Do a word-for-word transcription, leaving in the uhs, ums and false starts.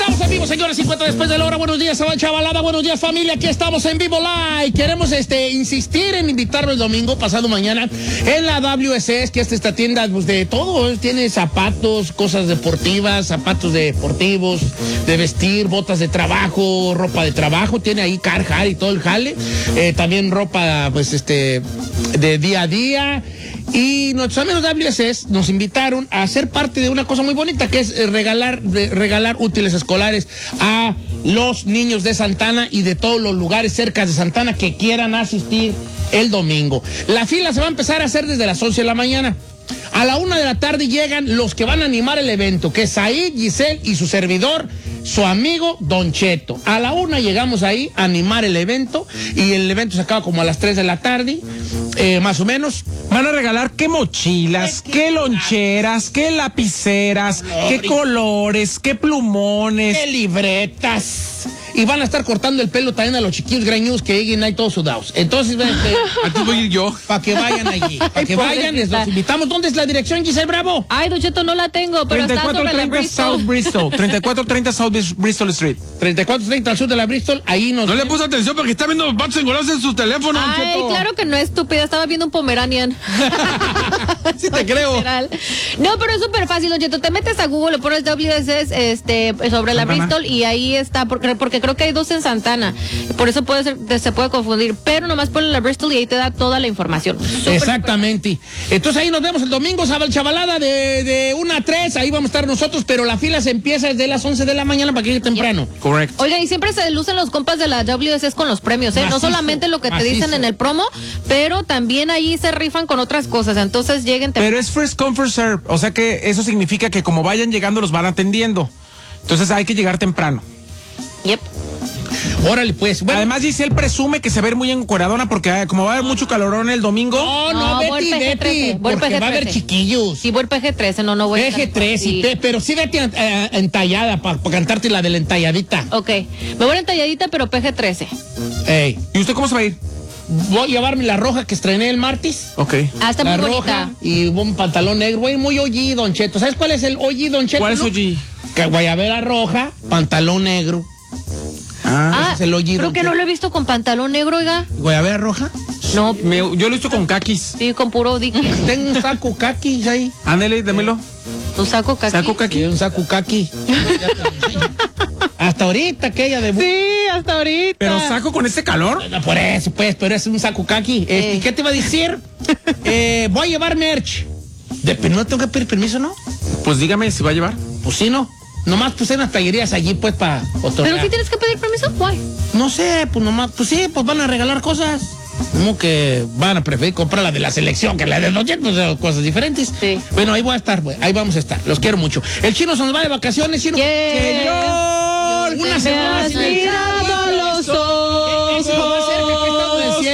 Estamos en vivo, señores, cincuenta después de la hora. Buenos días, chavalada. Buenos días, familia. Aquí estamos en vivo live. Queremos este, insistir en invitarlo el domingo, pasado mañana, en la W S S, que es esta tienda pues, de todo. Tiene zapatos, cosas deportivas, zapatos deportivos, de vestir, botas de trabajo, ropa de trabajo. Tiene ahí Carhartt y todo el jale. Eh, también ropa, pues, este, de día a día. Y nuestros amigos de W S S nos invitaron a ser parte de una cosa muy bonita, que es regalar, regalar útiles escolares a los niños de Santana y de todos los lugares cerca de Santana que quieran asistir el domingo. La fila se va a empezar a hacer desde las once de la mañana. A la una de la tarde llegan los que van a animar el evento, que es Said, Giselle y su servidor, su amigo Don Cheto. A la una llegamos ahí a animar el evento y el evento se acaba como a las tres de la tarde, eh, más o menos. Van a regalar qué mochilas, qué, qué loncheras, qué lapiceras, colores, qué colores, qué plumones, qué libretas. Y van a estar cortando el pelo también a los chiquillos greñudos que lleguen ahí todos sudados. Entonces, este, aquí voy a ir yo. Para que vayan allí. Para que vayan, les los invitamos. ¿Dónde es la dirección, Giselle Bravo? Ay, Don Cheto, no la tengo, pero está sobre la Bristol. South Bristol. treinta y cuatro treinta South Bristol Street. treinta y cuatro treinta al sur de la Bristol. Ahí nos... No le puso atención porque está viendo vatos engolados en su teléfono, Don Ay, Cheto. claro que no, estúpida. Estaba viendo un Pomeranian. Sí te creo. Literal. No, pero es súper fácil, Don Cheto. Te metes a Google, le pones W S S este, sobre la Santana. Bristol y ahí está, porque, porque creo que hay dos en Santana. Por eso puede ser, se puede confundir. Pero nomás ponle la Bristol y ahí te da toda la información. Súper, exactamente. Súper. Entonces ahí nos vemos el domingo, chavalada, de, de una a tres. Ahí vamos a estar nosotros, pero la fila se empieza desde las once de la mañana para que llegue temprano. Yeah. Correcto. Oiga, y siempre se lucen los compas de la W S S con los premios, ¿eh? Macizo, no solamente lo que macizo. te dicen en el promo, pero también ahí se rifan con otras cosas. Entonces lleguen temprano. Pero es first come, first serve. O sea que eso significa que como vayan llegando los van atendiendo. Entonces hay que llegar temprano. Yep. Órale, pues. Bueno. Además, Giselle presume que se ve muy encueradona porque como va a haber mucho calorón el domingo. No, no, No, voy Betty, al P G trece, Betty, voy al porque P G va a haber trece. chiquillos. Sí, voy al P G trece, no, no voy a P G trece, sí. sí, pero sí vete eh, entallada para pa cantarte la de la entalladita. Ok, me voy entalladita, pero P G trece. Ey. ¿Y usted cómo se va a ir? Voy a llevarme la roja que estrené el martes. Ok. Ah, está la muy roja bonita. y un pantalón negro. Voy muy ollí, Don Cheto. ¿Sabes cuál es el ollí, Don Cheto? ¿Cuál es no? ollí? Que guayabera roja, pantalón negro. Ah, Ah, es el ollí, creo Don que Cheto. no lo he visto con pantalón negro, oiga. ¿Guayabera roja? No, me- yo lo he visto con kakis. sí, con puro dique. Tengo un saco kaki ahí. Ándele, démelo. Un saco casi. Saco Sí, kaki. un saco kaki. Hasta ahorita aquella de... Sí, hasta ahorita. Pero saco con este calor. No, por eso, pues, pero es un saco kaki. Este, Eh. ¿Qué te iba a decir? eh, voy a llevar merch. De, pero no tengo que pedir permiso, ¿no? Pues dígame si va a llevar. Pues sí, ¿no? Nomás puse unas tallerías allí, pues, para otorgar. Pero si tienes que pedir permiso, guay. No sé, pues nomás, pues sí, pues van a regalar cosas. Como que van a preferir comprar la de la selección que la de los Jets, pues son cosas diferentes. Sí. Bueno, ahí voy a estar, güey, ahí vamos a estar. Los quiero mucho. El chino se nos va de vacaciones, chino. Yeah. ¡Que yo!